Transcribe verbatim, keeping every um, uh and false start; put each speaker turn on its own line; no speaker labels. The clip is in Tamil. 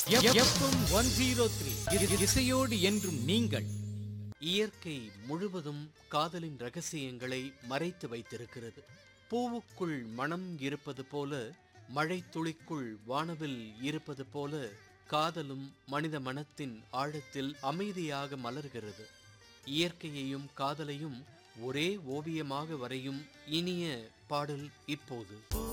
எஃப்எம் ஒன் ஜீரோ த்ரீ இசையோடு என்றும் நீங்கள்.
இயற்கை முழுவதும் காதலின் ரகசியங்களை மறைத்து வைத்திருக்கிறது. பூவுக்குள் மனம் இருப்பது போல, மழை துளிக்குள் வானவில் இருப்பது போல, காதலும் மனித மனத்தின் ஆழத்தில் அமைதியாக மலர்கிறது. இயற்கையையும் காதலையும் ஒரே ஓவியமாக வரையும் இனிய பாடல் இப்போது.